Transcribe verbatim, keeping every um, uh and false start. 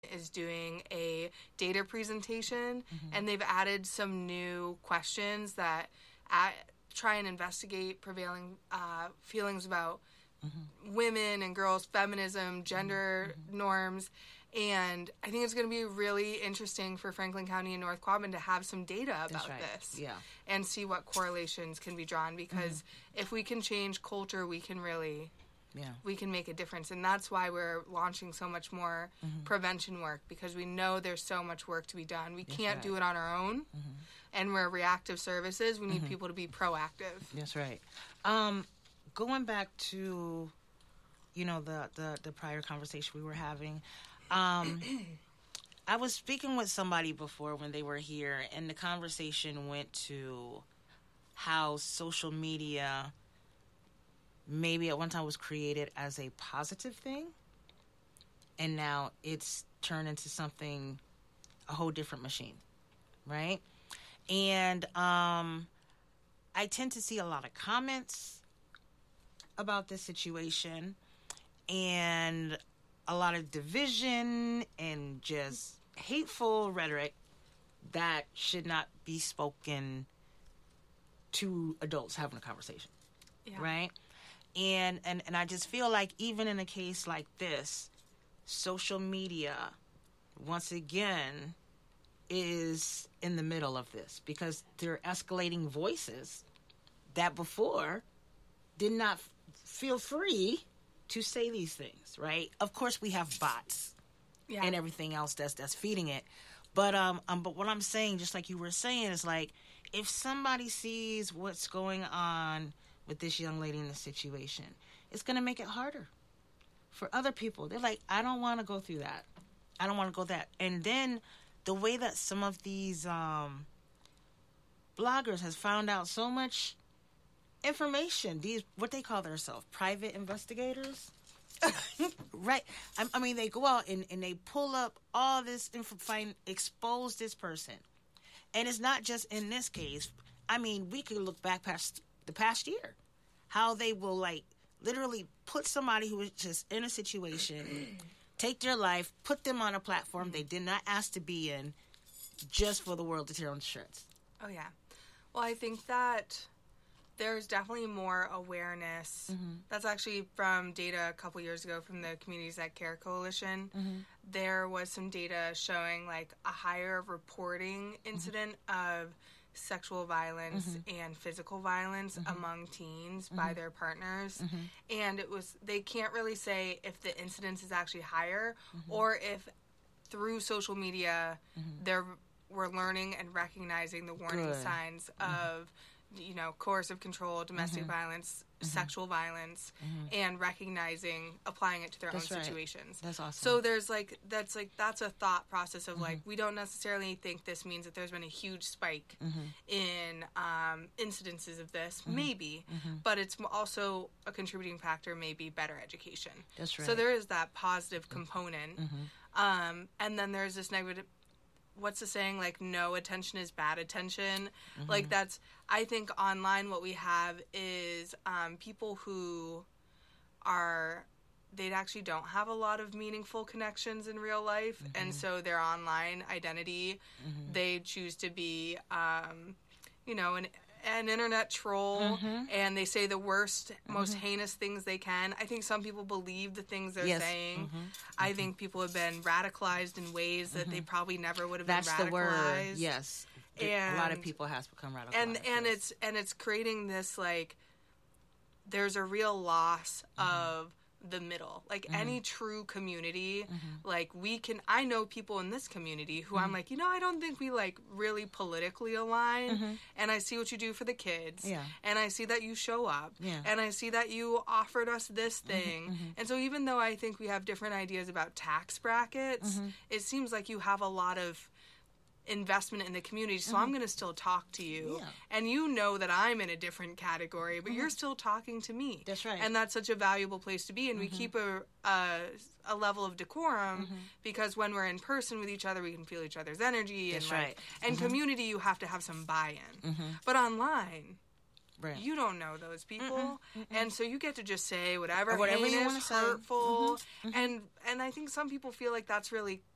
is doing a data presentation, mm-hmm. and they've added some new questions that at, try and investigate prevailing uh, feelings about mm-hmm. women and girls, feminism, gender mm-hmm. norms. And I think it's going to be really interesting for Franklin County and North Quabbin to have some data about right. this, yeah. and see what correlations can be drawn. Because mm-hmm. if we can change culture, we can really, yeah. we can make a difference. And that's why we're launching so much more mm-hmm. prevention work, because we know there's so much work to be done. We That's can't right. do it on our own, mm-hmm. and we're reactive services. We need mm-hmm. people to be proactive. That's right. Um, going back to, you know, the, the, the prior conversation we were having. Um, I was speaking with somebody before when they were here, and the conversation went to how social media maybe at one time was created as a positive thing, and now it's turned into something, a whole different machine, right? And um, I tend to see a lot of comments about this situation, and a lot of division and just hateful rhetoric that should not be spoken to adults having a conversation, Yeah. right? And, and and I just feel like even in a case like this, social media, once again, is in the middle of this, because they're escalating voices that before did not f- feel free to say these things, right? Of course, we have bots Yeah. and everything else that's that's feeding it. But um, um, but what I'm saying, just like you were saying, is like, if somebody sees what's going on with this young lady in this situation, it's going to make it harder for other people. They're like, I don't want to go through that. I don't want to go that. And then the way that some of these um, bloggers has found out so much information, these, what they call themselves, private investigators, right? I, I mean, they go out and, and they pull up all this info, find, expose this person. And it's not just in this case. I mean, we could look back past the past year, how they will, like, literally put somebody who is just in a situation, take their life, put them on a platform they did not ask to be in, just for the world to tear on the shreds. Oh, yeah. Well, I think that there's definitely more awareness. Mm-hmm. That's actually from data a couple years ago from the Communities That Care Coalition. Mm-hmm. There was some data showing, like, a higher reporting incident mm-hmm. of sexual violence mm-hmm. and physical violence mm-hmm. among teens mm-hmm. by their partners. Mm-hmm. And it was, they can't really say if the incidence is actually higher mm-hmm. or if through social media mm-hmm. they're we're learning and recognizing the warning Good. signs mm-hmm. of, you know, coercive control, domestic mm-hmm. violence, mm-hmm. sexual violence, mm-hmm. and recognizing, applying it to their That's own right. situations. That's awesome. So there's like, that's like, that's a thought process of mm-hmm. like, we don't necessarily think this means that there's been a huge spike mm-hmm. in um, incidences of this, mm-hmm. maybe, mm-hmm. but it's also a contributing factor, maybe better education. That's right. So there is that positive component. Mm-hmm. Um, and then there's this negative, what's the saying, like, no attention is bad attention. Mm-hmm. Like, that's, I think online what we have is um, people who are, they actually don't have a lot of meaningful connections in real life, mm-hmm. and so their online identity, mm-hmm. they choose to be, um, you know, an an internet troll, mm-hmm. and they say the worst, mm-hmm. most heinous things they can. I think some people believe the things they're yes. saying. Mm-hmm. I mm-hmm. think people have been radicalized in ways that mm-hmm. they probably never would have That's been radicalized. the word. Yes. And, a lot of people has become radicalized. And and yes. it's and it's creating this, like, there's a real loss mm-hmm. of the middle. Like mm-hmm. any true community, mm-hmm. like we can, I know people in this community who mm-hmm. I'm like, you know, I don't think we like really politically align. Mm-hmm. And I see what you do for the kids. Yeah. And I see that you show up. Yeah. And I see that you offered us this thing. Mm-hmm. And so even though I think we have different ideas about tax brackets, mm-hmm. it seems like you have a lot of investment in the community, so mm-hmm. I'm going to still talk to you. Yeah. And you know that I'm in a different category, but mm-hmm. you're still talking to me. That's right. And that's such a valuable place to be. And mm-hmm. we keep a, a a level of decorum mm-hmm. because when we're in person with each other, we can feel each other's energy. That's and like, right. And mm-hmm. community, you have to have some buy-in. Mm-hmm. But online, right. you don't know those people, Mm-mm. Mm-mm. and so you get to just say whatever, or whatever heinous, you want to say. hurtful, Mm-hmm. Mm-hmm. and and I think some people feel like that's really